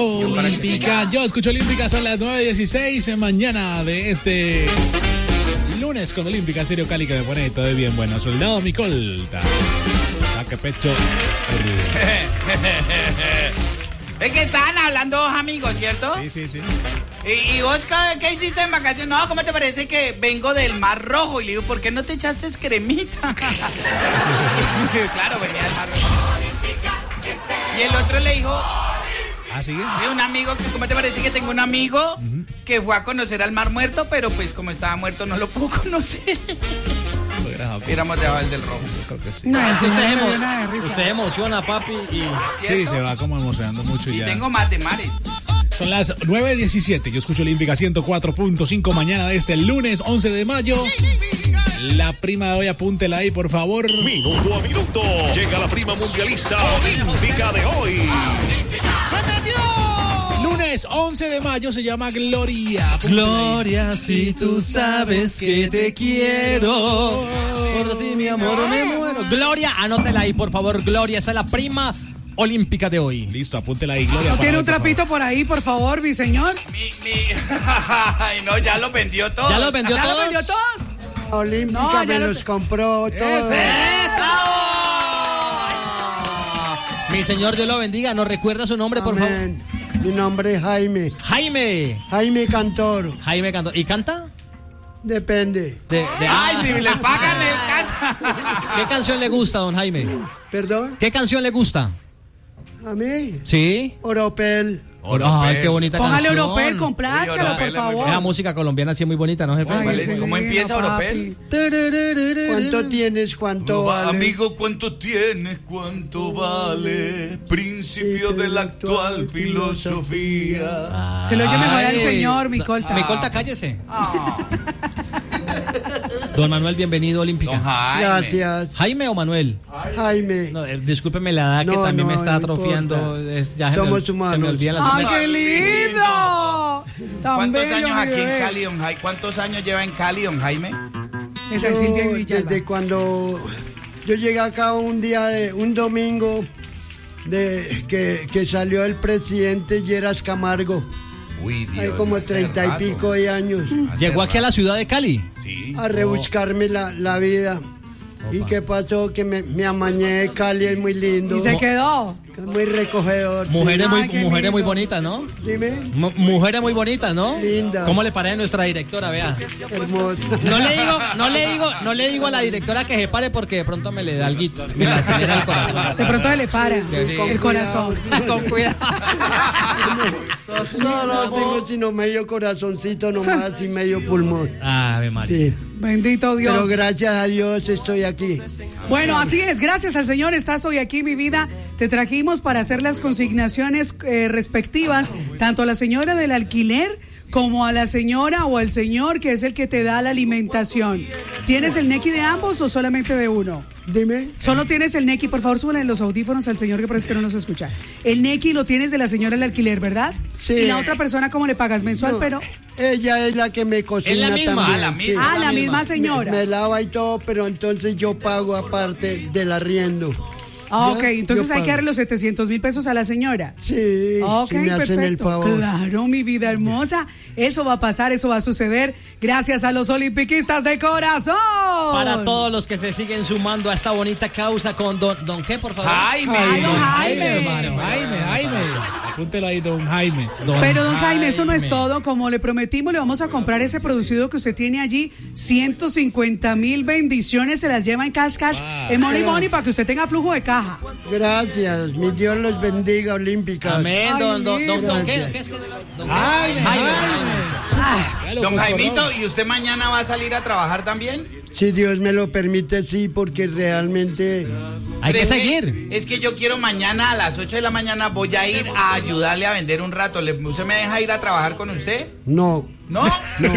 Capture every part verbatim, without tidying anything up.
Olímpica. Yo escucho Olímpica, son las nueve dieciséis en mañana de este lunes con Olímpica Serio Cali, que me pone todo bien bueno. Soldado mi colta. Saque pecho. Es que estaban hablando dos amigos, ¿cierto? Sí, sí, sí. ¿Y, y vos qué, qué hiciste en vacaciones? No, ¿cómo te parece que vengo del Mar Rojo? Y le digo, ¿por qué no te echaste cremita? Claro, venía del Mar Rojo. Y el otro le dijo... ¿Ah, sigue? Sí, un amigo, que, ¿cómo te parece que tengo un amigo uh-huh. que fue a conocer al Mar Muerto, pero pues como estaba muerto no lo pudo conocer? Éramos de Aval del Rojo. Creo que sí. No, usted, usted, emo- usted emociona, papi. Y... Sí, se va como emocionando mucho y ya. Y tengo más de mares. Son las nueve diecisiete. Yo escucho Olímpica ciento cuatro punto cinco mañana de este lunes once de mayo. La prima de hoy, apúntela ahí, por favor. Minuto a minuto. Llega la prima mundialista olímpica de hoy. Lunes once de mayo, se llama Gloria. Gloria, si tú sabes que te quiero. Por ti, mi amor, me muero. Gloria, anótela ahí, por favor. Gloria, esa es la prima olímpica de hoy. Listo, apúntela ahí, Gloria. ¿No tiene un por trapito favor. por ahí, por favor, mi señor? Mi, mi... Ay, no, ya lo vendió todo. ¿Ya lo vendió ¿Ya todos? lo vendió todos? Olímpica No, me ya los lo... compró todos. ¡Eso! Mi señor, Dios lo bendiga. ¿Nos recuerda su nombre, por favor? Amén. Mi nombre es Jaime. Jaime. Jaime Cantor. Jaime Cantor. ¿Y canta? Depende. De, de... Ay, si les pagan, él canta. ¿Qué canción le gusta, don Jaime? ¿Perdón? ¿Qué canción le gusta? ¿A mí? ¿Sí? Oropel. Ay, qué bonita Póngale canción. Oropel, complázcalo, Oropel por es muy favor. Esa música colombiana sí es muy bonita, ¿no, jefe? Ay, ¿Cuál es es? ¿Cómo lindo, empieza Oropel? papi. ¿Cuánto tienes? ¿Cuánto vales? Amigo, ¿cuánto tienes? ¿Cuánto vale? Principio de la actual filosofía. Se lo oye mejor al Ay. señor, mi colta. Mi colta, cállese. Ah. Don Manuel, bienvenido, Olímpica. Don Jaime. Gracias. ¿Jaime o Manuel? Jaime. No, eh, discúlpeme la edad que No, también no, me está no atrofiando. importa. Es- ya se me- Somos se me humanos. olvidan las- ¡Ay, qué lindo! Tan ¿Cuántos bello, años mi aquí en bebé. Cali, don Jaime? ¿Cuántos años lleva en Cali, don Jaime? Esa es Yo, Silvia y Villalba. desde cuando yo llegué acá un día, de, un domingo, de que, que salió el presidente Lleras Camargo. Uy, Dios. Hay como hace treinta y rato. pico de años. Llegó aquí a la ciudad de Cali. Sí. A rebuscarme la, la vida. ¿Y qué pasó? Que me, me amañé de Cali, es muy lindo. Y se quedó. Es muy recogedor. sí. Mujeres, muy, Ay, qué mujeres lindo. muy bonitas, ¿no? Dime, M- mujeres muy bonitas, ¿no? Linda. ¿Cómo le parece a nuestra directora? Vea. hermoso. No le digo, no le digo, no le digo a la directora que se pare porque de pronto me le da alguito. Me le acelera el corazón. De pronto se le para sí. el corazón. Con cuidado. No, no tengo sino medio corazoncito nomás y medio pulmón. Ave María. Sí. Bendito Dios. Pero gracias a Dios estoy aquí. Bueno, así es, gracias al Señor estás hoy aquí, mi vida. Te trajimos para hacer las consignaciones eh, respectivas, tanto a la señora del alquiler como a la señora o al señor que es el que te da la alimentación. ¿Tienes el Nequi de ambos o solamente de uno? Dime. Solo tienes el Nequi, por favor, súbele los audífonos al señor que parece que no nos escucha. El Nequi lo tienes de la señora del alquiler, ¿verdad? Sí. ¿Y la otra persona cómo le pagas? ¿Mensual, No, pero? Ella es la que me cocina Es la misma, también. la misma. Ah, la misma Me, señora. me lava y todo, pero entonces yo pago aparte del arriendo. Ah, ¿Ya? ok, entonces Yo hay que pago. darle los setecientos mil pesos a la señora. Sí, Ok, si me hacen el perfecto. favor. Claro, mi vida hermosa. Eso va a pasar, eso va a suceder gracias a los olimpiquistas de corazón. Para todos los que se siguen sumando a esta bonita causa con don, don ¿qué, por favor? Jaime. Ay, don Jaime, Jaime. hermano. Jaime, Jaime. Apúntelo ahí, don Jaime. Don Pero don Jaime, eso no es Jaime. todo. Como le prometimos, le vamos a comprar ese producido que usted tiene allí. ciento cincuenta mil bendiciones, se las lleva en cash cash, en money money, para que usted tenga flujo de caja. Gracias, mi Dios los bendiga, Olímpica. Amén, don, don, don, don, ¿qué? Gracias. ¿Qué es? Don- Jaime, Jaime. Jaime. Don Jaimito, ¿y usted mañana va a salir a trabajar también? Si Dios me lo permite, sí, porque realmente Hay que Pero es seguir. Es que yo quiero mañana a las ocho de la mañana voy a ir a ayudarle a vender un rato. ¿Le- ¿Usted me deja ir a trabajar con usted? no. ¿No? No.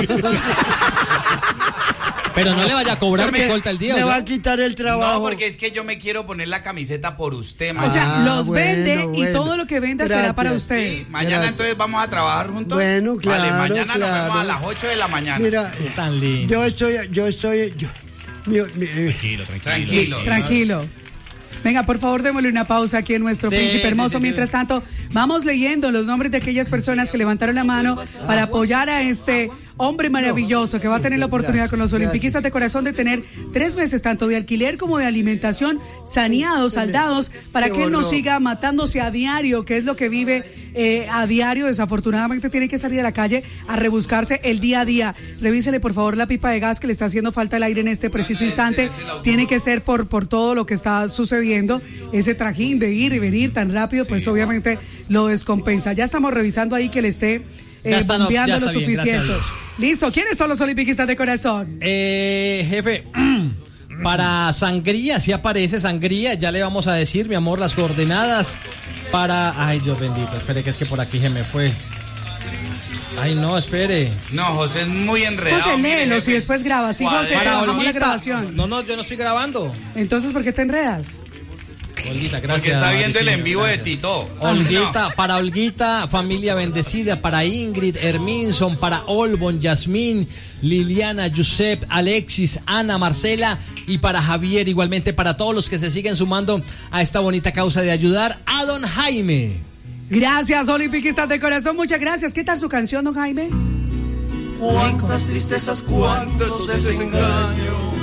Pero no le vaya a cobrar mi Me- colta el día. Me ¿o va yo? a quitar el trabajo. No, porque es que yo me quiero poner la camiseta por usted, O mañana. sea, Ah, los bueno, vende y bueno. todo lo que venda será para Gracias. usted. Sí, mañana Gracias. entonces vamos a trabajar juntos. Bueno, claro, Vale, mañana nos claro. vemos a las ocho de la mañana. Mira, eh, Tan lindo. yo estoy, yo estoy, yo, mi- mi- eh, Tranquilo, tranquilo. Tranquilo. Tranquilo. Venga, por favor, démosle una pausa aquí en nuestro Sí, príncipe hermoso. sí, sí, Mientras sí. tanto, vamos leyendo los nombres de aquellas personas que levantaron la mano para apoyar a este hombre maravilloso que va a tener la oportunidad con los olimpiquistas de corazón de tener tres meses tanto de alquiler como de alimentación saneados, saldados, para que él no siga matándose a diario, que es lo que vive eh, a diario. Desafortunadamente tiene que salir a la calle a rebuscarse el día a día. Revísele por favor la pipa de gas que le está haciendo falta el aire en este preciso instante. Tiene que ser por, por todo lo que está sucediendo. Ese trajín de ir y venir tan rápido, pues obviamente lo descompensa. Ya estamos revisando ahí que le esté eh, Ya está, no, bombeando ya lo está bien, suficiente. gracias a Dios. Listo, ¿quiénes son los olimpiquistas de corazón? Eh, jefe, para sangría, si aparece sangría, ya le vamos a decir, mi amor, las coordenadas para... Ay, Dios bendito, espere que es que por aquí se me fue. Ay, no, espere. No, José es muy enredado. José, mire, léelo, jefe. si después grabas. Sí, José, Para bajamos la Olguita. grabación. No, no, yo no estoy grabando. Entonces, ¿por qué te enredas? Olguita, gracias. Porque está viendo el Maricino, en vivo de gracias. Tito. Olguita, para Olguita, familia bendecida, para Ingrid, Herminson, para Olbon, Yasmín, Liliana, Giuseppe, Alexis, Ana, Marcela y para Javier, igualmente para todos los que se siguen sumando a esta bonita causa de ayudar a don Jaime. Gracias, olimpiquistas de corazón, muchas gracias. ¿Qué tal su canción, don Jaime? Cuántas tristezas, cuántos desengaños.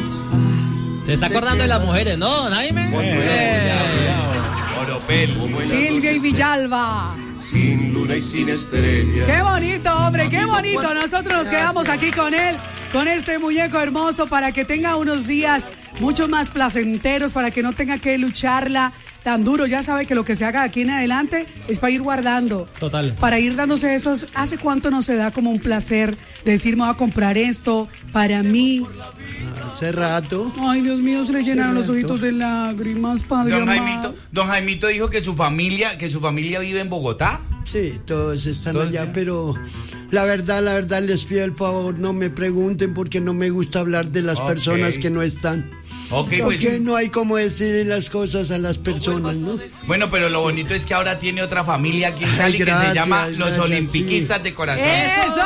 Se está acordando de las mujeres, ¿no, don Jaime? Eh. Oropel. Silvia y Villalba. Sin luna y sin estrella. Qué bonito, hombre, qué bonito. Nosotros nos quedamos aquí con él, con este muñeco hermoso, para que tenga unos días mucho más placenteros, para que no tenga que lucharla tan duro. Ya sabe que lo que se haga de aquí en adelante es para ir guardando. Total. Para ir dándose esos. ¿Hace cuánto no se da como un placer de decir, me voy a comprar esto para mí? Hace rato. Ay, Dios mío, se le llenaron los rato. ojitos de lágrimas, padre Don amado. Jaimito, don Jaimito dijo que su familia, que su familia vive en Bogotá. Sí, todos están Todos allá, ya. pero la verdad, la verdad les pido el favor, no me pregunten porque no me gusta hablar de las Ok. personas que no están. Ok, pues. Porque no hay como decir las cosas a las personas, ¿no? Bueno, pero lo bonito es que ahora tiene otra familia aquí en Ay, Cali que se gracias, llama Los gracias, Olimpiquistas sí. de Corazón. ¡Eso!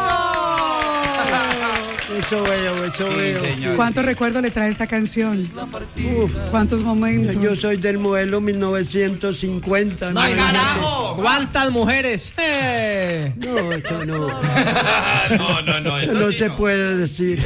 Eso veo, eso Sí, veo. señor. ¿Cuántos recuerdos le trae esta canción? Uf, ¿Cuántos momentos? yo soy del modelo mil novecientos cincuenta. ¡Ay, carajo! ¿Cuántas mujeres? Eh. No, eso no. No, no, no. Eso eso no sí se no. puede decir.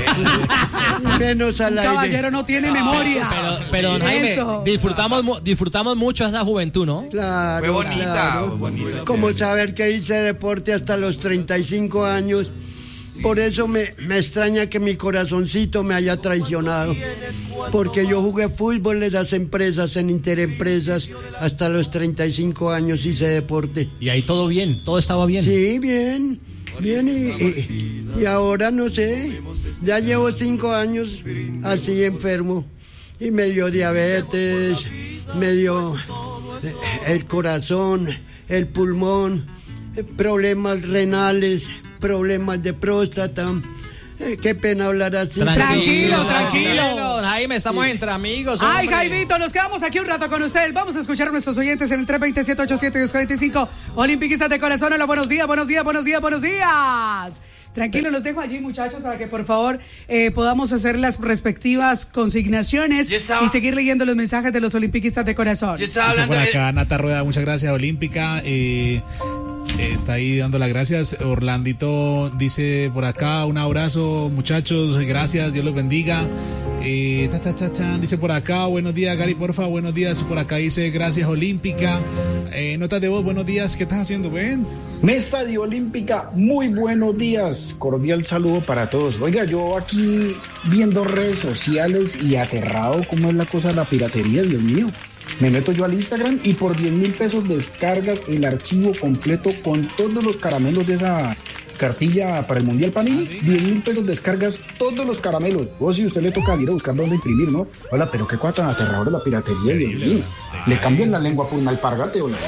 Y menos al Un aire. caballero no tiene memoria. Pero, pero don Jaime, Eso. disfrutamos, mu- disfrutamos mucho esa juventud, ¿no? Claro, Fue bonita, claro. bonita. Como saber que hice deporte hasta los treinta y cinco años. Por eso me, me extraña que mi corazoncito me haya traicionado. Porque yo jugué fútbol en las empresas, en Interempresas, hasta los treinta y cinco años hice deporte. Y ahí todo bien, todo estaba bien. Sí, bien, bien. Y, y, y ahora no sé, ya llevo cinco años así enfermo. Y me dio diabetes, me dio eh, el corazón, el pulmón, eh, problemas renales, problemas de próstata. Eh, qué pena hablar así. Tranquilo, tranquilo. Don Jaime, estamos entre amigos. Ay, hombre. Jaimito, nos quedamos aquí un rato con ustedes. Vamos a escuchar a nuestros oyentes en el tres dos siete, ocho siete, dos cuatro cinco. Olimpiquistas de corazón, hola, buenos días, buenos días, buenos días, buenos días. Tranquilo, los dejo allí, muchachos, para que por favor eh, podamos hacer las respectivas consignaciones Yo estaba- y seguir leyendo los mensajes de los olimpiquistas de corazón. Yo estaba Dice hablando por de... acá Nata Rueda, muchas gracias, Olímpica. Eh, eh, está ahí dando las gracias. Orlandito dice por acá, un abrazo, muchachos, gracias, Dios los bendiga. Eh, ta, ta, ta, ta, dice por acá, buenos días, Gary, porfa, buenos días. Por acá dice, gracias, Olímpica. Eh, notas de voz, buenos días, ¿qué estás haciendo, ven? Mesa de Olímpica, muy buenos días, cordial saludo para todos. Oiga, yo aquí viendo redes sociales y aterrado cómo es la cosa de la piratería, Dios mío. Me meto yo al Instagram y por diez mil pesos descargas el archivo completo con todos los caramelos de esa cartilla para el Mundial Panini. ¿Ah, sí? diez mil pesos descargas todos los caramelos. O si usted le toca ir a buscar dónde imprimir, ¿no? Hola, pero qué cosa tan aterradora la piratería, Dios mío. ¿Le cambian la lengua por un alpargate o no?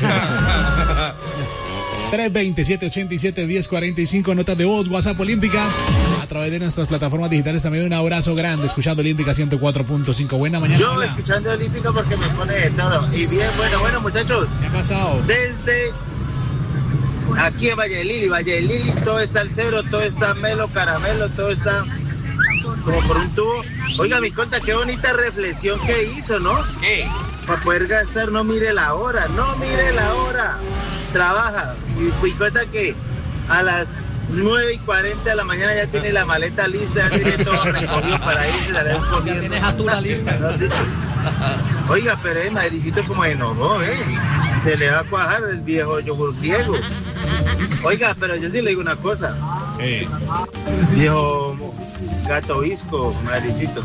tres dos siete, ocho siete, uno cero cuatro cinco, notas de voz, WhatsApp Olímpica, a través de nuestras plataformas digitales. También un abrazo grande, escuchando Olímpica ciento cuatro punto cinco. Buena mañana. Yo Hola. escuchando Olímpica porque me pone de todo. Y bien, bueno, bueno, muchachos, ¿Qué ha pasado? desde aquí en Valle de Lili, Valle de Lili, todo está al cero, todo está melo, caramelo, todo está como por un tubo. Oiga, mi conta, qué bonita reflexión que hizo, ¿no? ¿Qué? para poder gastar, no mire la hora, no mire la hora. Trabaja y, y cuenta que a las nueve y cuarenta de la mañana ya tiene la maleta lista, ya tiene todo recogido para irse, la vez comiendo. Tienes a tu la lista. Oiga, pero el Madridito como enojó, ¿eh? Se le va a cuajar el viejo yogur griego. Oiga, pero yo sí le digo una cosa. Eh. Viejo gato visco, Madridito.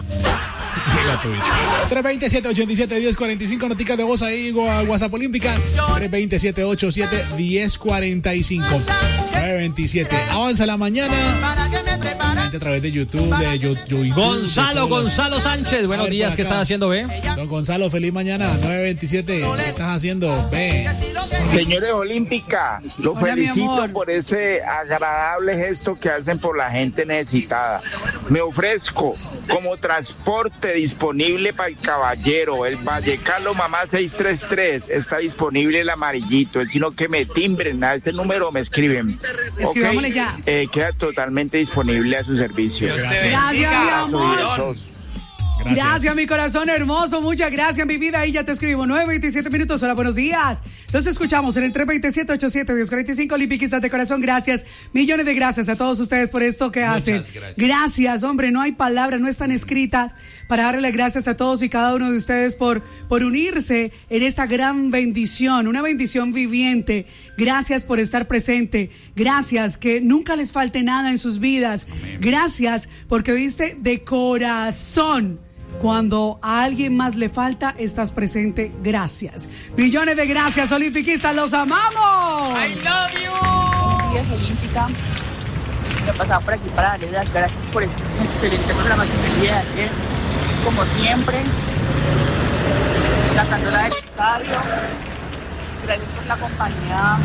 tres dos siete, ocho siete, uno cero cuatro cinco, noticas de voz ahí a WhatsApp Olímpica. tres dos siete, ocho siete, uno cero cuatro cinco. nueve veintisiete. Avanza la mañana. A través de YouTube, de YouTube. Gonzalo, Gonzalo Sánchez. Buenos ver, días, ¿qué estás haciendo, ve? Don Gonzalo, feliz mañana. nueve veintisiete. ¿Qué estás haciendo, ve? Señores Olímpica, los Hola, felicito por ese agradable gesto que hacen por la gente necesitada. Me ofrezco como transporte disponible para el caballero, el Valle Carlos Mamá seiscientos treinta y tres, está disponible el amarillito, es sino que me timbren, a este número me escriben. Escribámosle Ok, ya. eh, queda totalmente disponible a su servicio. Gracias, mi amor. Besos. Gracias. gracias, mi corazón hermoso. Muchas gracias, mi vida. Ahí ya te escribo. nueve veintisiete minutos. Hola, buenos días. Los escuchamos en el tres dos siete, ocho siete, uno cero cuatro cinco. Olímpicas de corazón, gracias. Millones de gracias a todos ustedes por esto que Muchas hacen. Gracias. gracias, hombre. No hay palabras, no están escritas para darle las gracias a todos y cada uno de ustedes por, por unirse en esta gran bendición, una bendición viviente. Gracias por estar presente. Gracias, que nunca les falte nada en sus vidas. Amén. Gracias porque viste de corazón. Cuando a alguien más le falta, estás presente. Gracias. Millones de gracias, olimpiquistas. ¡Los amamos! I love you. Buenos días, Olímpica. Me pasaba por aquí para darles las gracias por esta excelente programación del día de ayer. Como siempre, sacándola del estadio. Gracias por la compañía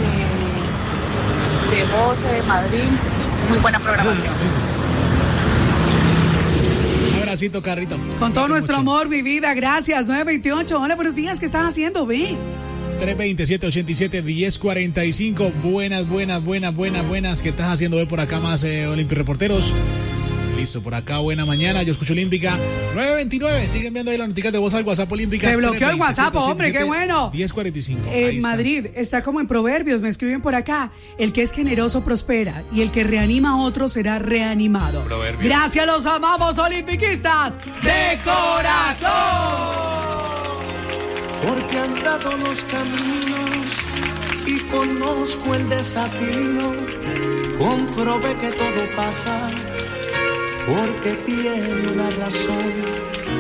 de, de José, de Madrid. Muy buena programación. Abracito, carrito. Con todo nuestro mucho. amor, mi vida, gracias. nueve veintiocho. Hola, buenos días. ¿Qué estás haciendo? Ve. tres dos siete, ocho siete, uno cero cuatro cinco. Buenas, buenas, buenas, buenas, buenas. ¿Qué estás haciendo? Ve por acá más eh, Olympic Reporteros. Listo, por acá, buena mañana. Yo escucho Olímpica. nueve veintinueve. Siguen viendo ahí las noticias de voz al WhatsApp Olímpica. Se bloqueó el WhatsApp, hombre, qué bueno. diez cuarenta y cinco. En está. Madrid está como en Proverbios, me escriben por acá. El que es generoso prospera y el que reanima a otro será reanimado. Proverbios. Gracias, los amamos, olimpiquistas de corazón. Porque han dado los caminos y conozco el desatino. Comprobé que todo pasa porque tiene una razón.